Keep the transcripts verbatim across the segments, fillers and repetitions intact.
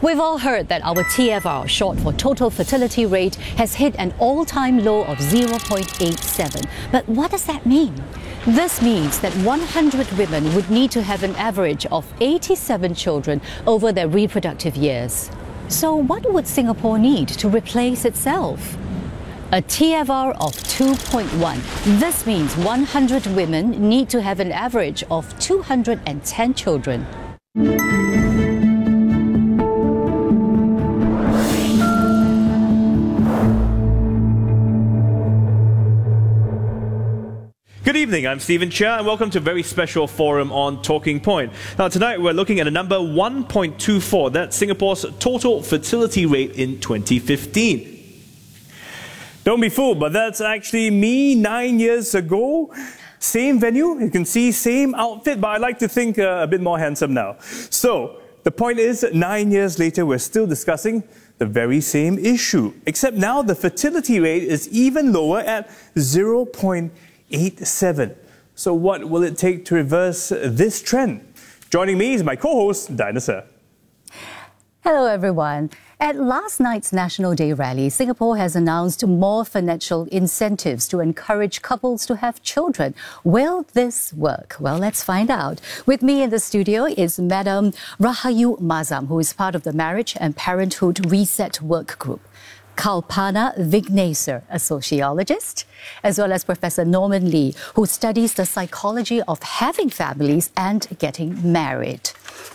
We've all heard that our T F R, short for total fertility rate, has hit an all-time low of zero point eight seven. But what does that mean? This means that one hundred women would need to have an average of eighty-seven children over their reproductive years. So what would Singapore need to replace itself? A T F R of two point one. This means one hundred women need to have an average of two hundred ten children. Good evening, I'm Stephen Chia and welcome to a very special forum on Talking Point. Now tonight we're looking at a number one point two four, that's Singapore's total fertility rate in twenty fifteen. Don't be fooled, but that's actually me nine years ago. Same venue, you can see, same outfit, but I like to think uh, a bit more handsome now. So, the point is, nine years later, we're still discussing the very same issue. Except now the fertility rate is even lower at zero point eight seven. So what will it take to reverse this trend? Joining me is my co-host, Dinah Sir. Hello everyone. At last night's National Day rally, Singapore has announced more financial incentives to encourage couples to have children. Will this work? Well, let's find out. With me in the studio is Madam Rahayu Mazam, who is part of the Marriage and Parenthood Reset Work Group. Kalpana Vignesar, a sociologist, as well as Professor Norman Lee, who studies the psychology of having families and getting married.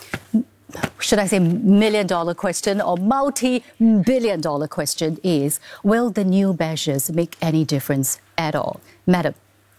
Should I say million dollar question or multi-billion dollar question is, will the new measures make any difference at all? Madam.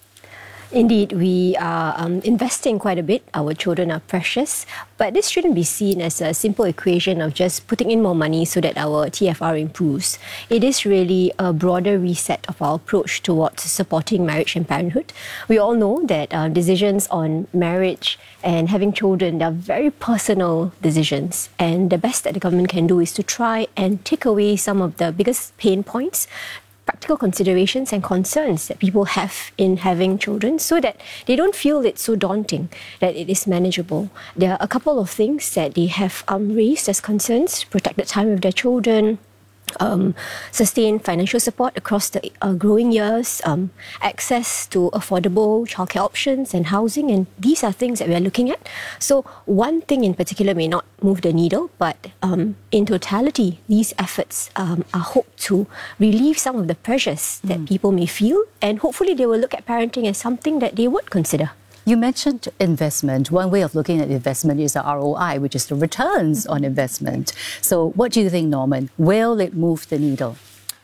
Indeed, we are um, investing quite a bit. Our children are precious, but this shouldn't be seen as a simple equation of just putting in more money so that our T F R improves. It is really a broader reset of our approach towards supporting marriage and parenthood. We all know that uh, decisions on marriage and having children are very personal decisions, and the best that the government can do is to try and take away some of the biggest pain points, practical considerations and concerns that people have in having children so that they don't feel it's so daunting, that it is manageable. There are a couple of things that they have um, raised as concerns: protect the time of their children, Um, sustain financial support across the uh, growing years, um, access to affordable childcare options and housing, and these are things that we are looking at. So one thing in particular may not move the needle, but um, in totality, these efforts um, are hoped to relieve some of the pressures that mm. people may feel, and hopefully they will look at parenting as something that they would consider. You mentioned investment. One way of looking at investment is the R O I, which is the returns on investment. So what do you think, Norman? Will it move the needle?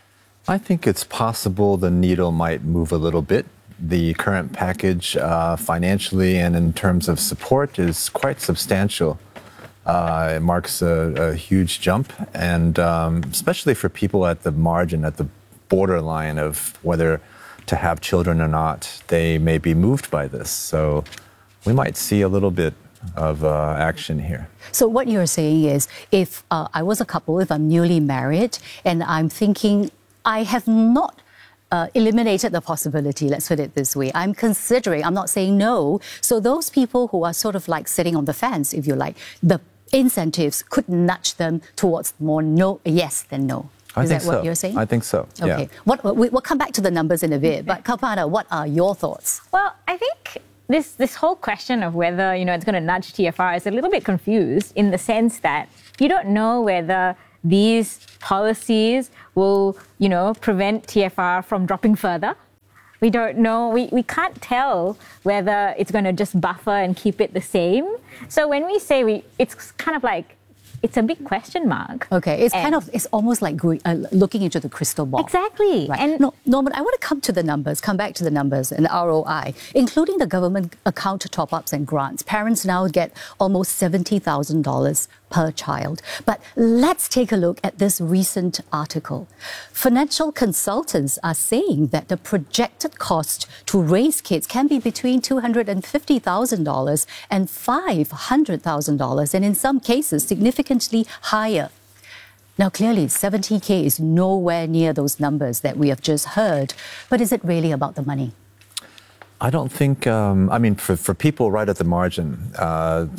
I think it's possible the needle might move a little bit. The current package uh, financially and in terms of support is quite substantial. Uh, it marks a, a huge jump, and um, especially for people at the margin, at the borderline of whether to have children or not, they may be moved by this. So we might see a little bit of uh, action here. So what you're saying is, if uh, I was a couple, if I'm newly married, and I'm thinking, I have not uh, eliminated the possibility, let's put it this way, I'm considering, I'm not saying no. So those people who are sort of like sitting on the fence, if you like, the incentives could nudge them towards more no, yes than no. I Is think that what so. you're saying? I think so, okay. Yeah. What, we, we'll come back to the numbers in a bit, but Kalpana, what are your thoughts? Well, I think this, this whole question of whether, you know, it's going to nudge T F R is a little bit confused in the sense that you don't know whether these policies will, you know, prevent T F R from dropping further. We don't know, we, we can't tell whether it's going to just buffer and keep it the same. So when we say we, it's kind of like, it's a big question mark. Okay, it's and kind of, it's almost like going, uh, looking into the crystal ball. Exactly. Right. And no, Norman, I want to come to the numbers, come back to the numbers and the R O I, including the government account top-ups and grants. Parents now get almost seventy thousand dollars per child. But let's take a look at this recent article. Financial consultants are saying that the projected cost to raise kids can be between two hundred fifty thousand dollars and five hundred thousand dollars, and in some cases significantly higher. Now, clearly, seventy K is nowhere near those numbers that we have just heard. But is it really about the money? I don't think, um, I mean, for, for people right at the margin, uh,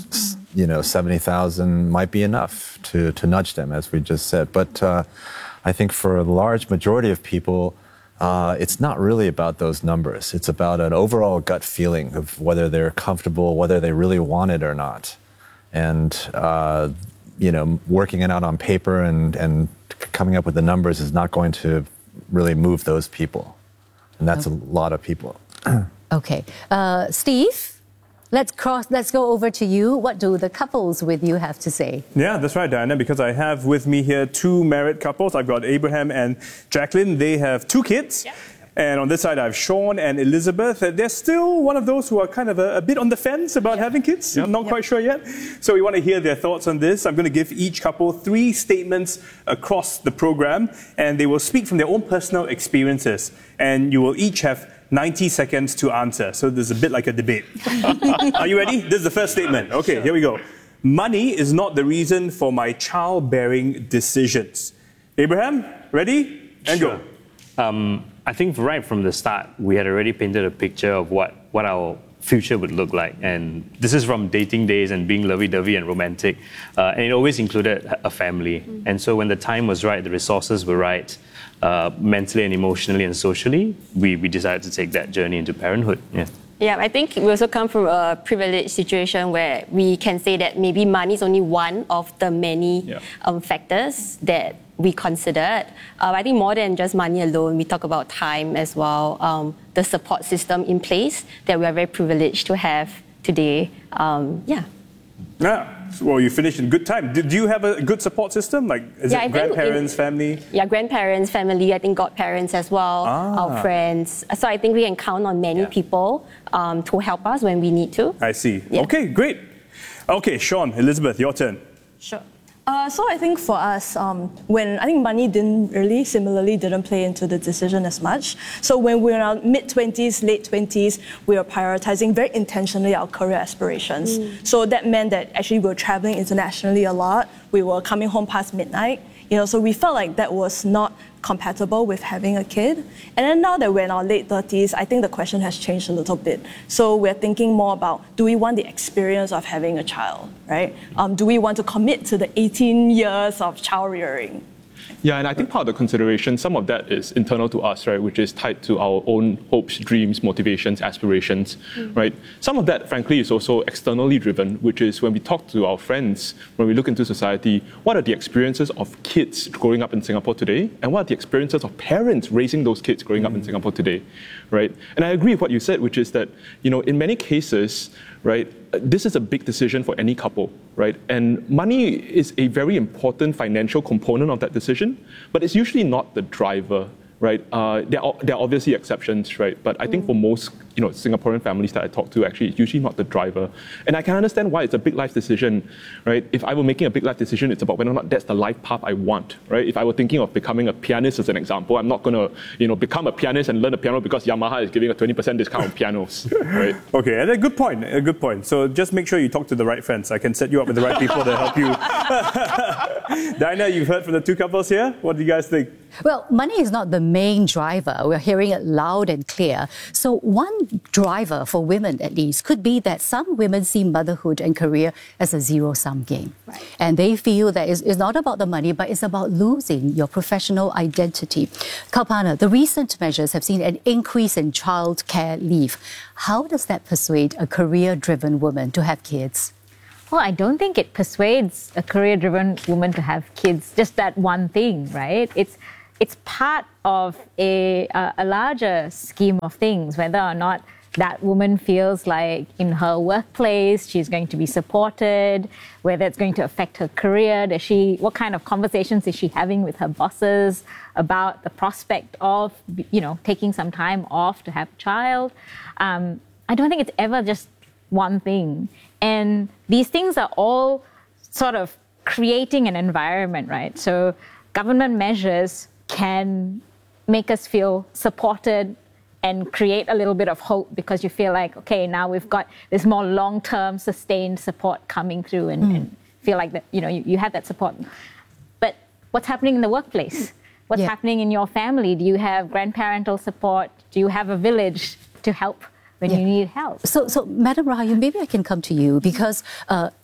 you know, seventy thousand might be enough to, to nudge them, as we just said. But uh, I think for a large majority of people, uh, it's not really about those numbers. It's about an overall gut feeling of whether they're comfortable, whether they really want it or not. And, uh, you know, working it out on paper and, and coming up with the numbers is not going to really move those people. And that's okay. a lot of people. Okay. Uh, Steve? Let's cross. Let's go over to you. What do the couples with you have to say? Yeah, that's right, Diana, because I have with me here two married couples. I've got Abraham and Jacqueline. They have two kids. Yep. And on this side, I have Sean and Elizabeth. They're still one of those who are kind of a, a bit on the fence about yep. having kids. Yep. Not yep. quite sure yet. So we want to hear their thoughts on this. I'm going to give each couple three statements across the program, and they will speak from their own personal experiences. And you will each have ninety seconds to answer. So there's a bit like a debate. Are you ready? This is the first statement. Okay, sure. Here we go. Money is not the reason for my childbearing decisions. Abraham, ready? And sure. go. Um, I think right from the start, we had already painted a picture of what, what our future would look like. And this is from dating days and being lovey-dovey and romantic. Uh, and it always included a family. Mm. And so when the time was right, the resources were right, Uh, mentally and emotionally and socially, we, we decided to take that journey into parenthood. Yeah. Yeah, I think we also come from a privileged situation where we can say that maybe money is only one of the many yeah. um, factors that we considered. Uh, I think more than just money alone, we talk about time as well, um, the support system in place that we are very privileged to have today. Um, yeah. Yeah. Well, you finished in good time. Do, do you have a good support system? Like, is yeah, it grandparents, in, family? Yeah, grandparents, family, I think godparents as well, ah. our friends. So I think we can count on many yeah. people um, to help us when we need to. I see. Yeah. Okay, great. Okay, Sean, Elizabeth, your turn. Sure. Uh, so I think for us, um, when I think money didn't really, similarly, didn't play into the decision as much. So when we were in our mid-twenties, late twenties, we were prioritizing very intentionally our career aspirations. Mm. So that meant that actually we were traveling internationally a lot. We were coming home past midnight. You know, so we felt like that was not compatible with having a kid. And then now that we're in our late thirties, I think the question has changed a little bit. So we're thinking more about, do we want the experience of having a child, right? Um, do we want to commit to the eighteen years of child rearing? Yeah, and I think part of the consideration, some of that is internal to us, right, which is tied to our own hopes, dreams, motivations, aspirations, mm. right? Some of that, frankly, is also externally driven, which is when we talk to our friends, when we look into society, what are the experiences of kids growing up in Singapore today, and what are the experiences of parents raising those kids growing mm. up in Singapore today, right? And I agree with what you said, which is that, you know, in many cases, right, this is a big decision for any couple, right? And money is a very important financial component of that decision, but it's usually not the driver, right? Uh, there are there are obviously exceptions, right? But I think for most, you know, Singaporean families that I talk to, actually, it's usually not the driver. And I can understand why it's a big life decision, right? If I were making a big life decision, it's about whether or not that's the life path I want, right? If I were thinking of becoming a pianist, as an example, I'm not going to, you know, become a pianist and learn the piano because Yamaha is giving a twenty percent discount on pianos, right? Okay, and a good point, a good point. So just make sure you talk to the right friends. I can set you up with the right people to help you. Diana, you've heard from the two couples here. What do you guys think? Well, money is not the main driver. We're hearing it loud and clear. So one driver for women, at least, could be that some women see motherhood and career as a zero-sum game. Right. And they feel that it's, it's not about the money, but it's about losing your professional identity. Kalpana, the recent measures have seen an increase in child care leave. How does that persuade a career-driven woman to have kids? Well, I don't think it persuades a career-driven woman to have kids, just that one thing, right? It's it's part of a, a, a larger scheme of things, whether or not that woman feels like in her workplace she's going to be supported, whether it's going to affect her career. Does she, what kind of conversations is she having with her bosses about the prospect of, you know, taking some time off to have a child? Um, I don't think it's ever just one thing. And these things are all sort of creating an environment, right? So government measures can make us feel supported and create a little bit of hope because you feel like, okay, now we've got this more long-term sustained support coming through and, mm. and feel like that, you know, you, you have that support. But what's happening in the workplace? What's yeah. happening in your family? Do you have grandparental support? Do you have a village to help when yeah. you need help? So, so Madam Rahayu, maybe I can come to you because uh,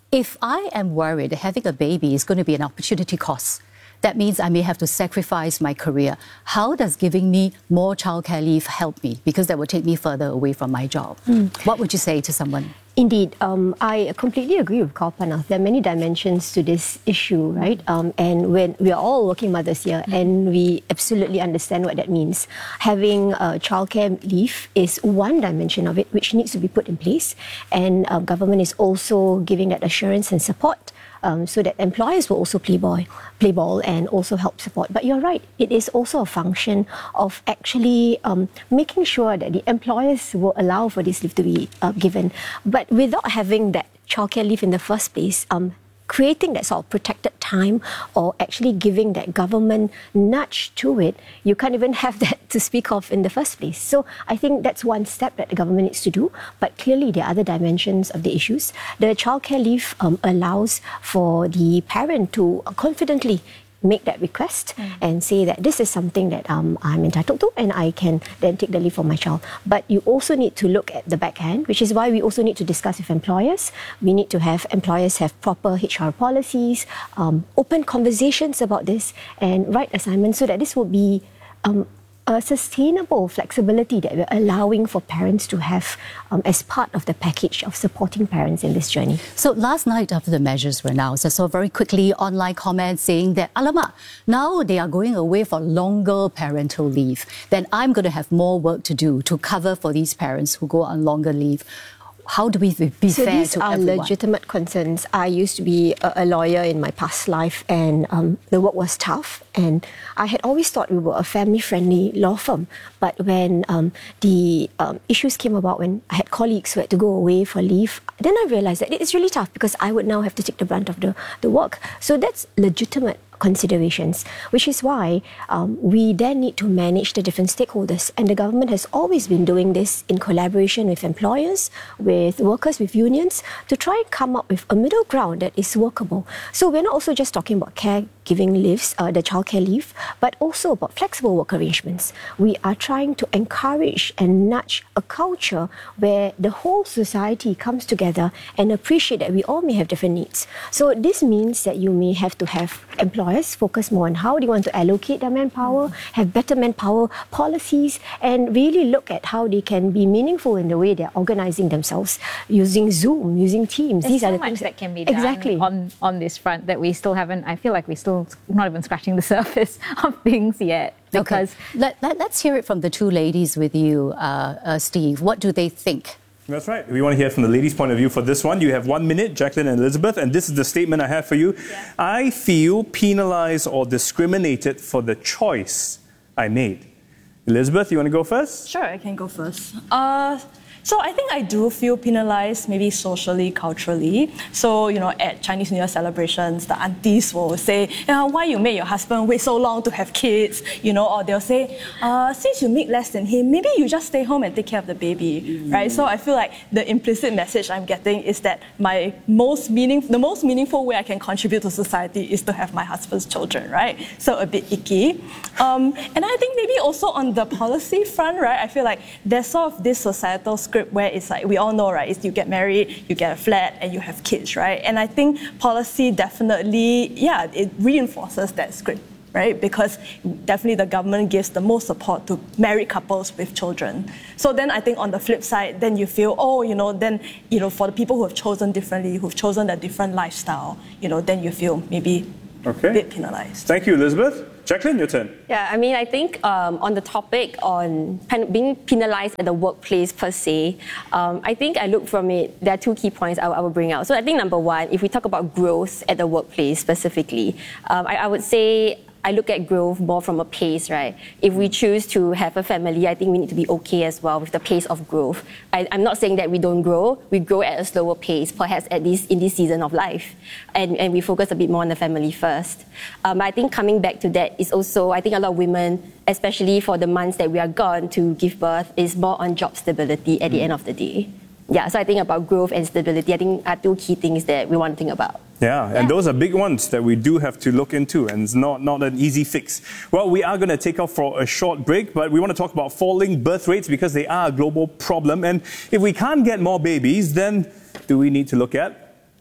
If I am worried that having a baby is going to be an opportunity cost, that means I may have to sacrifice my career. How does giving me more childcare leave help me? Because that will take me further away from my job. Mm. What would you say to someone? Indeed, um, I completely agree with Kalpana. There are many dimensions to this issue, right? Um, and when we are all working mothers here, mm. and we absolutely understand what that means. Having uh, childcare leave is one dimension of it, which needs to be put in place. And uh, government is also giving that assurance and support. Um, so that employers will also play ball, play ball and also help support. But you're right, it is also a function of actually um, making sure that the employers will allow for this leave to be uh, given. But without having that childcare leave in the first place, um, creating that sort of protected time or actually giving that government nudge to it, you can't even have that to speak of in the first place. So I think that's one step that the government needs to do. But clearly there are other dimensions of the issues. The childcare leave um, allows for the parent to confidently make that request mm. and say that this is something that um, I'm entitled to and I can then take the leave for my child. But you also need to look at the back end, which is why we also need to discuss with employers. We need to have employers have proper H R policies, um, open conversations about this and write assignments so that this will be um, a sustainable flexibility that we're allowing for parents to have um, as part of the package of supporting parents in this journey. So last night after the measures were announced, I saw very quickly online comments saying that, alamak, now they are going away for longer parental leave. Then I'm going to have more work to do to cover for these parents who go on longer leave. How do we be so fair these to are everyone? Legitimate concerns. I used to be a, a lawyer in my past life and um, the work was tough and I had always thought we were a family-friendly law firm. But when um, the um, issues came about, when I had colleagues who had to go away for leave, then I realised that it's really tough because I would now have to take the brunt of the, the work. So that's legitimate considerations, which is why um, we then need to manage the different stakeholders. And the government has always been doing this in collaboration with employers, with workers, with unions, to try and come up with a middle ground that is workable. So we're not also just talking about caregiving leaves, uh, the childcare leave, but also about flexible work arrangements. We are trying to encourage and nudge a culture where the whole society comes together and appreciate that we all may have different needs. So this means that you may have to have employers focus more on how they want to allocate their manpower, have better manpower policies, and really look at how they can be meaningful in the way they're organizing themselves, using Zoom, using Teams. There's These so are the much things that can be done exactly. on, on this front that we still haven't, I feel like we're still not even scratching the surface of things yet. Because okay. Let, let, let's hear it from the two ladies with you, uh, uh, Steve. What do they think? That's right. We want to hear from the ladies' point of view for this one. You have one minute, Jacqueline and Elizabeth, and this is the statement I have for you. Yeah. I feel penalized or discriminated for the choice I made. Elizabeth, you want to go first? Sure, I can go first. Uh, So I think I do feel penalized, maybe socially, culturally. So, you know, at Chinese New Year celebrations, the aunties will say, yeah, why you made your husband wait so long to have kids? You know, or they'll say, uh, since you make less than him, maybe you just stay home and take care of the baby, mm-hmm. right? So I feel like the implicit message I'm getting is that my most meaning, the most meaningful way I can contribute to society is to have my husband's children, right? So a bit icky. Um, and I think maybe also on the policy front, right, I feel like there's sort of this societal script where it's like, we all know, right, is you get married, you get a flat, and you have kids, right? And I think policy definitely, yeah, it reinforces that script, right? Because definitely the government gives the most support to married couples with children. So then I think on the flip side, then you feel, oh, you know, then, you know, for the people who have chosen differently, who've chosen a different lifestyle, you know, then you feel maybe okay. a bit penalized. Thank you, Elizabeth. Jacqueline, your turn. Yeah, I mean, I think um, on the topic on pen- being penalized at the workplace per se, um, I think I look from it, there are two key points I, I will bring out. So I think number one, if we talk about growth at the workplace specifically, um, I, I would say I look at growth more from a pace, right? If we choose to have a family, I think we need to be okay as well with the pace of growth. I, I'm not saying that we don't grow, we grow at a slower pace, perhaps at this in this season of life. And, and we focus a bit more on the family first. Um, I think coming back to that is also, I think a lot of women, especially for the months that we are gone to give birth, is more on job stability at the end of the day. Yeah, so I think about growth and stability, I think are two key things that we want to think about. Yeah, and yeah. those are big ones that we do have to look into, and it's not, not an easy fix. Well, we are going to take off for a short break, but we want to talk about falling birth rates because they are a global problem. And if we can't get more babies, then do we need to look at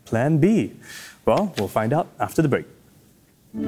Plan B? Well, we'll find out after the break.